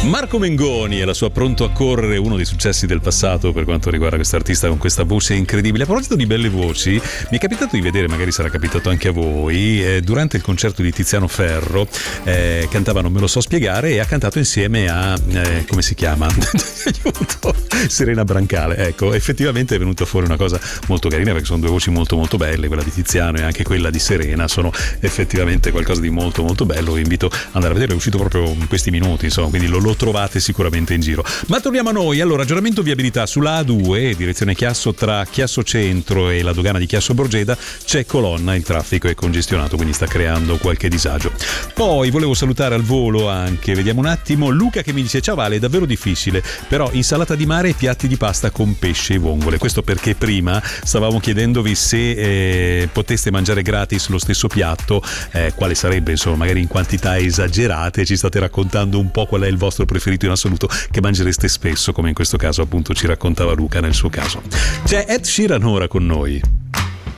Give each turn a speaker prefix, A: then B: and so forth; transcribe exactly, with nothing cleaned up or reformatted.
A: Marco Mengoni e la sua Pronto a correre, uno dei successi del passato per quanto riguarda questo artista con questa voce incredibile. A proposito di belle voci, mi è capitato di vedere, magari sarà capitato anche a voi, eh, durante il concerto di Tiziano Ferro, eh, cantava Non me lo so spiegare e ha cantato insieme a, eh, come si chiama? Aiuto! Serena Brancale. Ecco, effettivamente è venuta fuori una cosa molto carina, perché sono due voci molto molto belle, quella di Tiziano e anche quella di Serena, sono effettivamente qualcosa di molto molto bello. Vi invito ad andare a vedere, è uscito proprio in questi minuti, insomma, quindi lo, lo trovate sicuramente in giro. Ma torniamo a noi. Allora, aggiornamento viabilità sulla A due, direzione Chiasso, tra Chiasso Centro e la dogana di Chiasso Borgeda c'è colonna, il traffico è congestionato, quindi sta creando qualche disagio. Poi volevo salutare al volo anche, vediamo un attimo, Luca che mi dice: ciao Vale, è davvero difficile, però insalata di mare e piatti di pasta con pesce e vongole. Questo perché prima stavamo chiedendovi se eh, poteste mangiare gratis lo stesso piatto, eh, quale sarebbe, insomma, magari in quantità esagerate. Ci state raccontando un po' qual è il vostro preferito in assoluto che mangereste spesso, come in questo caso appunto ci raccontava Luca nel suo caso. C'è Ed Sheeran ora con noi.